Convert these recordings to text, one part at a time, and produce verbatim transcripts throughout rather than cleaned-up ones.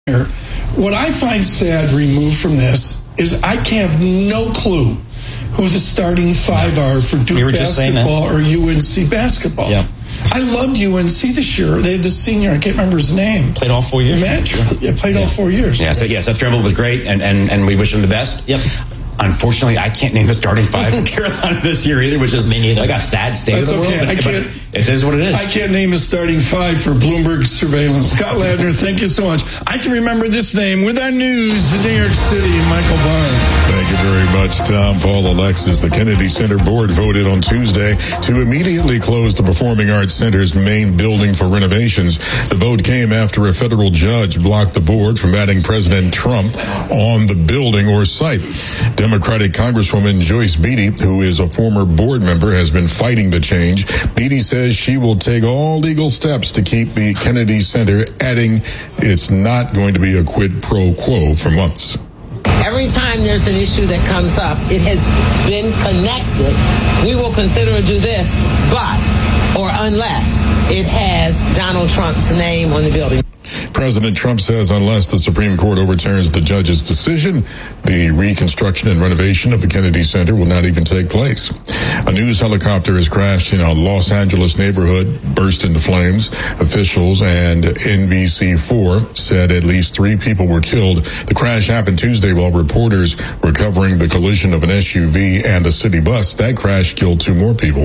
What I find sad removed from this is I have no clue who the starting five are for Duke we basketball or U N C basketball. Yeah. I loved U N C this year. They had the senior, I can't remember his name. Played all four years. Magic. Yeah, played yeah. all four years. Yeah, so yeah, Seth Trimble was great, and, and, and we wish him the best. Yep. Unfortunately, I can't name the starting five for Carolina this year either, which is me neither. I got a sad state That's of the okay. world. I can't, it is what it is. I can't name a starting five for Bloomberg surveillance. Scott Ladner, thank you so much. I can remember this name with our news in New York City, Michael Barr. Thank you very much, Tom. Paul Alexis. The Kennedy Center Board voted on Tuesday to immediately close the Performing Arts Center's main building for renovations. The vote came after a federal judge blocked the board from adding President Trump on the building or site. Democratic Congresswoman Joyce Beatty, who is a former board member, has been fighting the change. Beatty says she will take all legal steps to keep the Kennedy Center, adding it's not going to be a quid pro quo for months. Every time there's an issue that comes up, it has been connected. We will consider to do this, but, or unless it has Donald Trump's name on the building. President Trump says unless the Supreme Court overturns the judge's decision, the reconstruction and renovation of the Kennedy Center will not even take place. A news helicopter has crashed in a Los Angeles neighborhood, burst into flames. Officials and N B C four said at least three people were killed. The crash happened Tuesday while reporters were covering the collision of an S U V and a city bus. That crash killed two more people.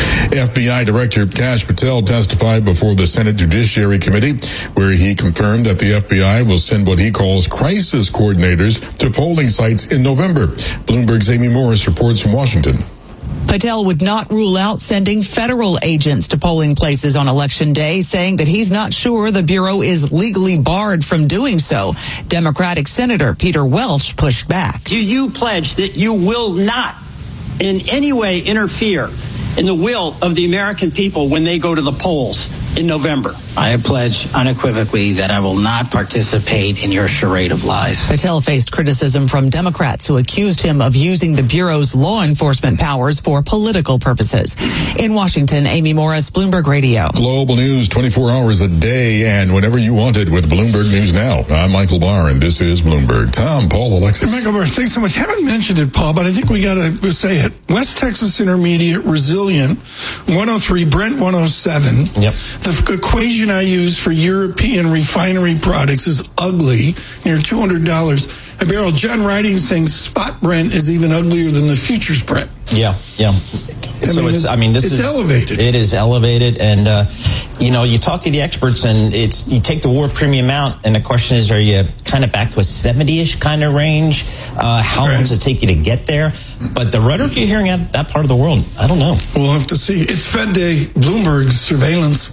F B I Director Kash Patel testified before the Senate Judiciary Committee, where he confirmed that the F B I will send what he calls crisis coordinators to polling sites in November. Bloomberg's Amy Morris reports from Washington. Patel would not rule out sending federal agents to polling places on Election Day, saying that he's not sure the Bureau is legally barred from doing so. Democratic Senator Peter Welch pushed back. Do you pledge that you will not in any way interfere in the will of the American people when they go to the polls in November? I pledge unequivocally that I will not participate in your charade of lies. Patel faced criticism from Democrats who accused him of using the Bureau's law enforcement powers for political purposes. In Washington, Amy Morris, Bloomberg Radio. Global news twenty-four hours a day and whenever you want it with Bloomberg News Now. I'm Michael Barr and this is Bloomberg. Tom, Paul, Alexis. Michael Barr, thanks so much. Haven't mentioned it, Paul, but I think we got to say it. West Texas Intermediate, Resilient, one oh three, Brent one oh seven. Yep. The equation I use for European refinery products is ugly, near two hundred dollars a barrel. John Riding saying spot Brent is even uglier than the futures Brent. Yeah, yeah. I so mean, it's, I mean, this it's is elevated. It is elevated, and uh, you know, you talk to the experts, and it's you take the war premium out, and the question is, are you kind of back to a seventy-ish kind of range? Uh, how right. long does it take you to get there? But the rhetoric you're hearing at that part of the world, I don't know. We'll have to see. It's Fed Day, Bloomberg surveillance.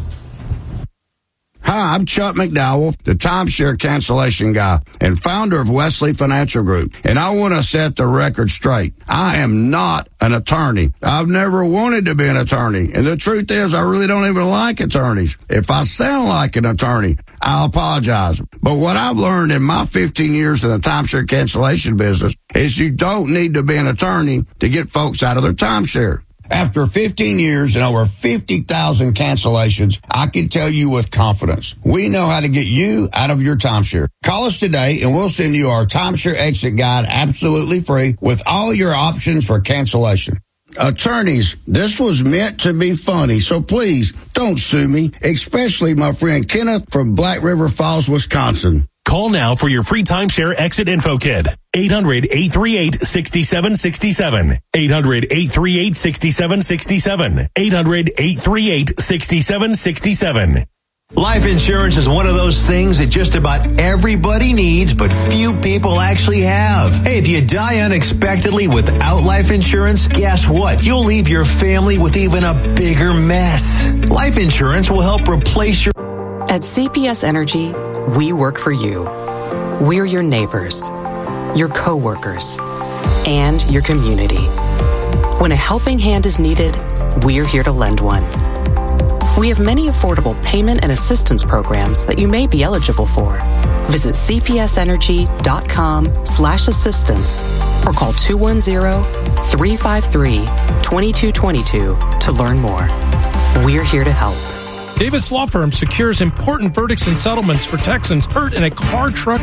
Hi, I'm Chuck McDowell, the timeshare cancellation guy and founder of Wesley Financial Group. And I want to set the record straight. I am not an attorney. I've never wanted to be an attorney. And the truth is, I really don't even like attorneys. If I sound like an attorney, I'll apologize. But what I've learned in my fifteen years in the timeshare cancellation business is you don't need to be an attorney to get folks out of their timeshare. After fifteen years and over fifty thousand cancellations, I can tell you with confidence, we know how to get you out of your timeshare. Call us today and we'll send you our timeshare exit guide absolutely free with all your options for cancellation. Attorneys, this was meant to be funny, so please don't sue me, especially my friend Kenneth from Black River Falls, Wisconsin. Call now for your free timeshare exit info kit. eight hundred, eight three eight, six seven six seven. eight hundred, eight three eight, six seven six seven. eight hundred, eight three eight, six seven six seven. Life insurance is one of those things that just about everybody needs, but few people actually have. Hey, if you die unexpectedly without life insurance, guess what? You'll leave your family with even a bigger mess. Life insurance will help replace your... At C P S Energy, we work for you. We're your neighbors, your coworkers, and your community. When a helping hand is needed, we're here to lend one. We have many affordable payment and assistance programs that you may be eligible for. Visit cpsenergy.com slash assistance or call two one zero, three five three, two two two two to learn more. We're here to help. Davis Law Firm secures important verdicts and settlements for Texans hurt in a car truck